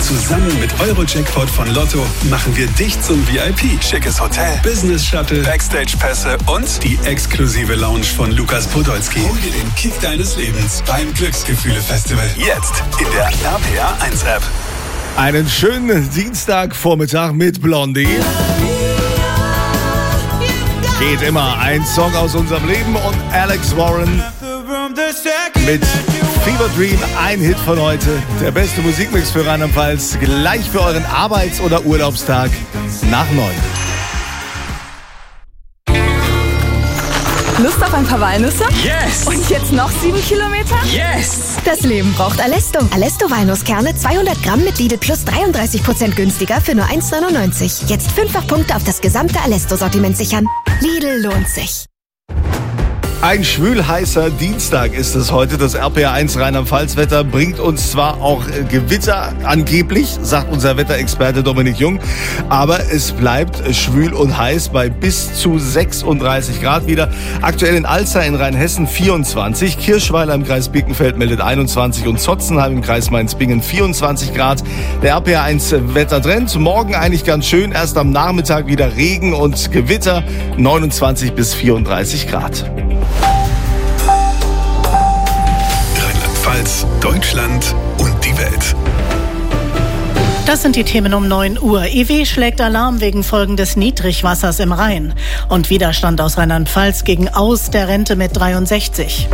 Zusammen mit Euro-Jackpot von Lotto machen wir dich zum VIP. Schickes Hotel, Business-Shuttle, Backstage-Pässe und die exklusive Lounge von Lukas Podolski. Hol dir den Kick deines Lebens beim Glücksgefühle-Festival. Jetzt in der RPA 1 App. Einen schönen Dienstagvormittag mit Blondie. Geht immer ein Song aus unserem Leben und Alex Warren mit Fever Dream, ein Hit von heute. Der beste Musikmix für Rheinland-Pfalz, gleich für euren Arbeits- oder Urlaubstag nach 9. Lust auf ein paar Walnüsse? Yes! Und jetzt noch 7 Kilometer? Yes! Das Leben braucht Alesto. Alesto Walnusskerne 200 Gramm mit Lidl Plus 33% günstiger für nur 1,99. Jetzt 5-fach Punkte auf das gesamte Alesto-Sortiment sichern. Lidl lohnt sich. Ein schwül-heißer Dienstag ist es heute. Das RPA1 Rheinland-Pfalz-Wetter bringt uns zwar auch Gewitter angeblich, sagt unser Wetterexperte Dominik Jung, aber es bleibt schwül und heiß bei bis zu 36 Grad wieder. Aktuell in Alzey in Rheinhessen 24, Kirschweiler im Kreis Birkenfeld meldet 21 und Zotzenheim im Kreis Mainz-Bingen 24 Grad. Der RPA1 Wettertrend, morgen eigentlich ganz schön, erst am Nachmittag wieder Regen und Gewitter, 29 bis 34 Grad. Rheinland-Pfalz, Deutschland und die Welt. Das sind die Themen um 9 Uhr. EW schlägt Alarm wegen Folgen des Niedrigwassers im Rhein. Und Widerstand aus Rheinland-Pfalz gegen Aus der Rente mit 63.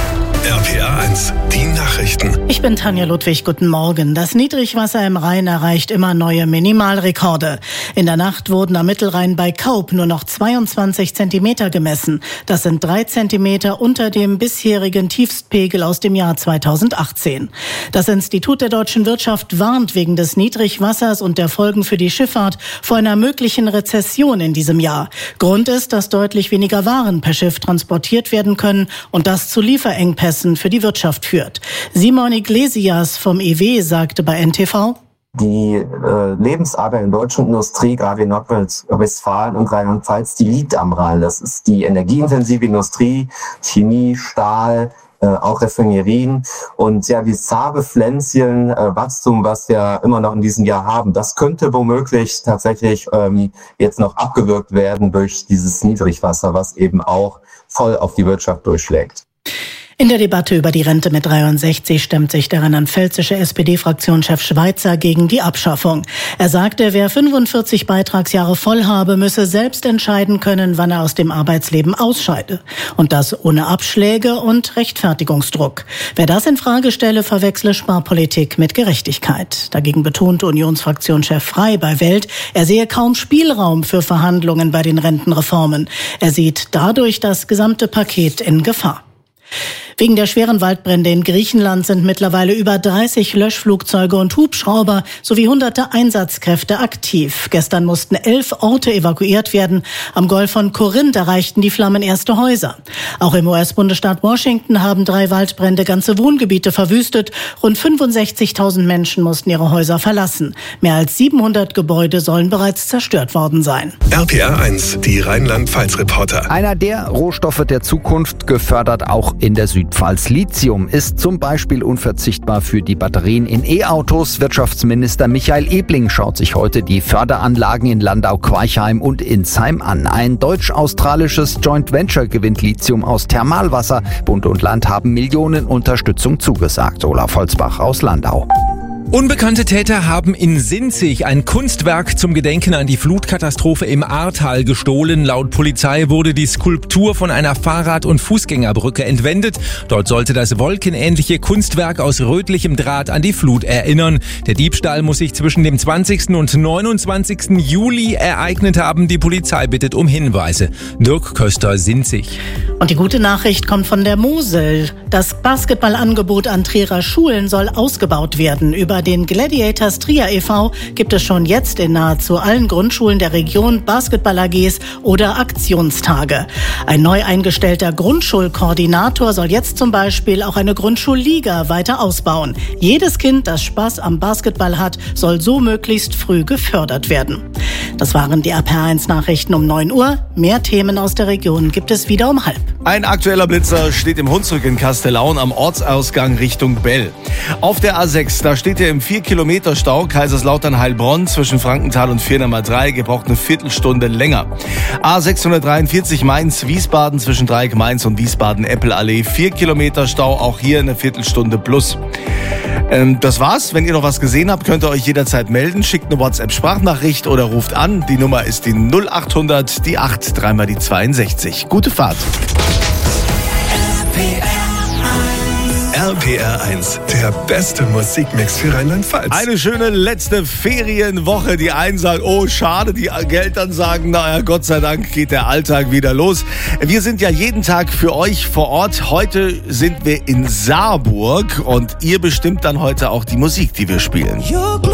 RPA 1, die Nachrichten. Ich bin Tanja Ludwig, guten Morgen. Das Niedrigwasser im Rhein erreicht immer neue Minimalrekorde. In der Nacht wurden am Mittelrhein bei Kaup nur noch 22 Zentimeter gemessen. Das sind 3 Zentimeter unter dem bisherigen Tiefstpegel aus dem Jahr 2018. Das Institut der deutschen Wirtschaft warnt wegen des Niedrigwassers und der Folgen für die Schifffahrt vor einer möglichen Rezession in diesem Jahr. Grund ist, dass deutlich weniger Waren per Schiff transportiert werden können und das zu Lieferengpässen für die Wirtschaft führt. Simon Iglesias vom EW sagte bei NTV: Die Lebensader in deutschen Industrie, gerade in Nordrhein-Westfalen und Rheinland-Pfalz, die liegt am Rhein. Das ist die energieintensive Industrie, Chemie, Stahl, auch Raffinerien. Und ja, dieses zahre Pflänzchen Wachstum, was wir immer noch in diesem Jahr haben, das könnte womöglich tatsächlich jetzt noch abgewürgt werden durch dieses Niedrigwasser, was eben auch voll auf die Wirtschaft durchschlägt. In der Debatte über die Rente mit 63 stemmt sich der rheinland-pfälzische SPD-Fraktionschef Schweizer gegen die Abschaffung. Er sagte, wer 45 Beitragsjahre voll habe, müsse selbst entscheiden können, wann er aus dem Arbeitsleben ausscheide. Und das ohne Abschläge und Rechtfertigungsdruck. Wer das in Frage stelle, verwechsle Sparpolitik mit Gerechtigkeit. Dagegen betonte Unionsfraktionschef Frey bei Welt, er sehe kaum Spielraum für Verhandlungen bei den Rentenreformen. Er sieht dadurch das gesamte Paket in Gefahr. Wegen der schweren Waldbrände in Griechenland sind mittlerweile über 30 Löschflugzeuge und Hubschrauber sowie hunderte Einsatzkräfte aktiv. Gestern mussten 11 Orte evakuiert werden. Am Golf von Korinth erreichten die Flammen erste Häuser. Auch im US-Bundesstaat Washington haben 3 Waldbrände ganze Wohngebiete verwüstet. Rund 65.000 Menschen mussten ihre Häuser verlassen. Mehr als 700 Gebäude sollen bereits zerstört worden sein. RPA 1, die Rheinland-Pfalz-Reporter. Einer der Rohstoffe der Zukunft, gefördert auch in der Südpfalz. Lithium ist zum Beispiel unverzichtbar für die Batterien in E-Autos. Wirtschaftsminister Michael Ebling schaut sich heute die Förderanlagen in Landau-Queichheim und Insheim an. Ein deutsch-australisches Joint Venture gewinnt Lithium aus Thermalwasser. Bund und Land haben Millionen Unterstützung zugesagt. Olaf Holzbach aus Landau. Unbekannte Täter haben in Sinzig ein Kunstwerk zum Gedenken an die Flutkatastrophe im Ahrtal gestohlen. Laut Polizei wurde die Skulptur von einer Fahrrad- und Fußgängerbrücke entwendet. Dort sollte das wolkenähnliche Kunstwerk aus rötlichem Draht an die Flut erinnern. Der Diebstahl muss sich zwischen dem 20. und 29. Juli ereignet haben. Die Polizei bittet um Hinweise. Dirk Köster, Sinzig. Und die gute Nachricht kommt von der Mosel. Das Basketballangebot an Trierer Schulen soll ausgebaut werden. Über den Gladiators Trier e.V. gibt es schon jetzt in nahezu allen Grundschulen der Region Basketball-AGs oder Aktionstage. Ein neu eingestellter Grundschulkoordinator soll jetzt zum Beispiel auch eine Grundschulliga weiter ausbauen. Jedes Kind, das Spaß am Basketball hat, soll so möglichst früh gefördert werden. Das waren die RPR1-Nachrichten um 9 Uhr. Mehr Themen aus der Region gibt es wieder um 12:30. Ein aktueller Blitzer steht im Hunsrück in Kastellaun am Ortsausgang Richtung Bell. Auf der A6, da steht ihr im 4-Kilometer-Stau Kaiserslautern-Heilbronn zwischen Frankenthal und Viernummer 3, gebraucht eine Viertelstunde länger. A643 Mainz-Wiesbaden zwischen Dreieck-Mainz und Wiesbaden-Eppelallee, 4 Kilometer Stau, auch hier eine Viertelstunde plus. Das war's. Wenn ihr noch was gesehen habt, könnt ihr euch jederzeit melden. Schickt eine WhatsApp-Sprachnachricht oder ruft an. Die Nummer ist die 0800, die 8, dreimal die 62. Gute Fahrt. RPR1, der beste Musikmix für Rheinland-Pfalz. Eine schöne letzte Ferienwoche. Die einen sagen, oh schade, die Eltern sagen, naja, Gott sei Dank geht der Alltag wieder los. Wir sind ja jeden Tag für euch vor Ort. Heute sind wir in Saarburg und ihr bestimmt dann heute auch die Musik, die wir spielen.